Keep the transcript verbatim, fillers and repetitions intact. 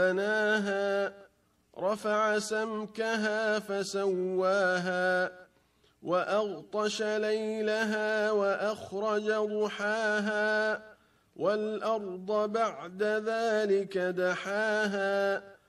بناها رفع سمكها فسواها وأغطش ليلها وأخرج ضحاها والأرض بعد ذلك دحاها